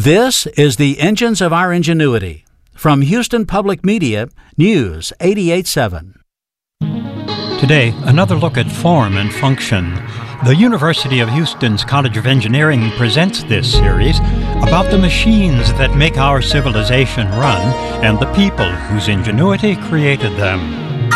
This is the Engines of Our Ingenuity. From Houston Public Media, News 88.7. Today, another look at form and function. The University of Houston's College of Engineering presents this series about the machines that make our civilization run and the people whose ingenuity created them.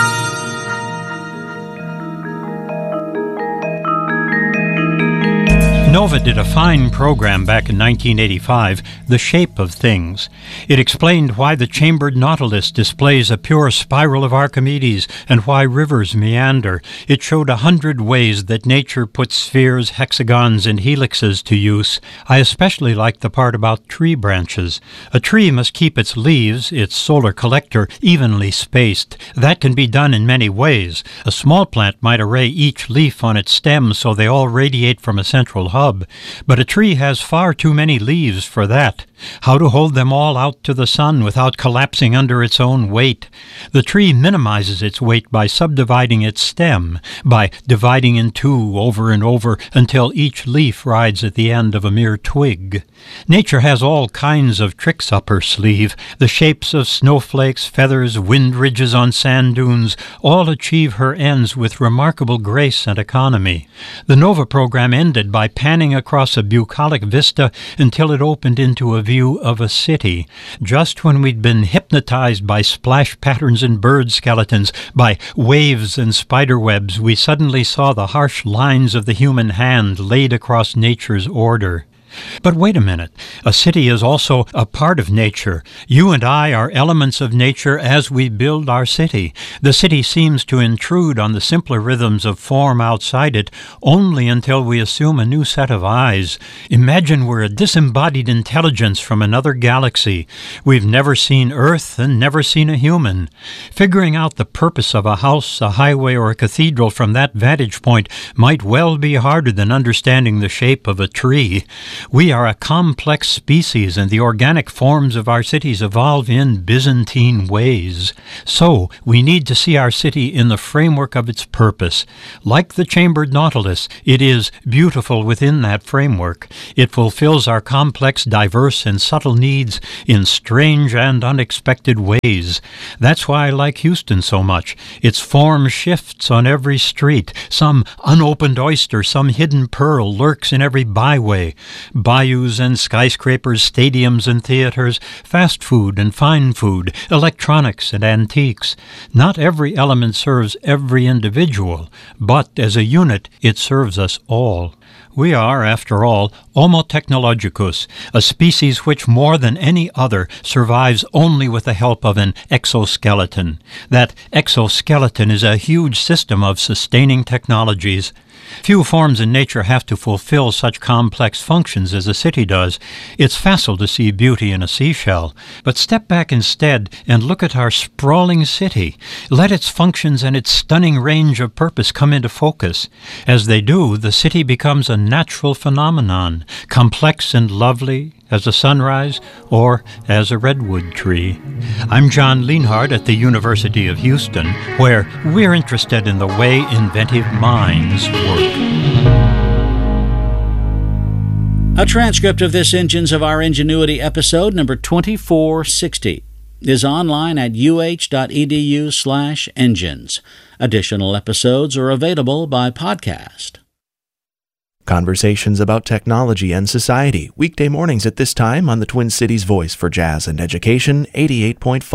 NOVA did a fine program back in 1985, The Shape of Things. It explained why the chambered nautilus displays a pure spiral of Archimedes and why rivers meander. It showed 100 ways that nature puts spheres, hexagons, and helixes to use. I especially liked the part about tree branches. A tree must keep its leaves, its solar collector, evenly spaced. That can be done in many ways. A small plant might array each leaf on its stem so they all radiate from a central hub. But a tree has far too many leaves for that. How to hold them all out to the sun without collapsing under its own weight? The tree minimizes its weight by subdividing its stem, by dividing in two over and over until each leaf rides at the end of a mere twig. Nature has all kinds of tricks up her sleeve. The shapes of snowflakes, feathers, wind ridges on sand dunes all achieve her ends with remarkable grace and economy. The NOVA program ended by panning across a bucolic vista until it opened into a view of a city. Just when we'd been hypnotized by splash patterns and bird skeletons, by waves and spider webs, we suddenly saw the harsh lines of the human hand laid across nature's order. But wait a minute. A city is also a part of nature. You and I are elements of nature as we build our city. The city seems to intrude on the simpler rhythms of form outside it only until we assume a new set of eyes. Imagine we're a disembodied intelligence from another galaxy. We've never seen Earth and never seen a human. Figuring out the purpose of a house, a highway, or a cathedral from that vantage point might well be harder than understanding the shape of a tree. We are a complex species, and the organic forms of our cities evolve in Byzantine ways. So, we need to see our city in the framework of its purpose. Like the chambered nautilus, it is beautiful within that framework. It fulfills our complex, diverse, and subtle needs in strange and unexpected ways. That's why I like Houston so much. Its form shifts on every street. Some unopened oyster, some hidden pearl lurks in every byway. Bayous and skyscrapers, stadiums and theaters, fast food and fine food, electronics and antiques. Not every element serves every individual, but as a unit it serves us all. We are, after all, Homo technologicus, a species which more than any other survives only with the help of an exoskeleton. That exoskeleton is a huge system of sustaining technologies. Few forms in nature have to fulfill such complex functions as a city does. It's facile to see beauty in a seashell, but step back instead and look at our sprawling city. Let its functions and its stunning range of purpose come into focus. As they do, the city becomes a natural phenomenon, complex and lovely as a sunrise or as a redwood tree. I'm John Lienhard at the University of Houston, where we're interested in the way inventive minds work. A transcript of this Engines of Our Ingenuity episode number 2460 is online at uh.edu/engines. Additional episodes are available by podcast. Conversations about technology and society, weekday mornings at this time on the Twin Cities Voice for Jazz and Education, 88.5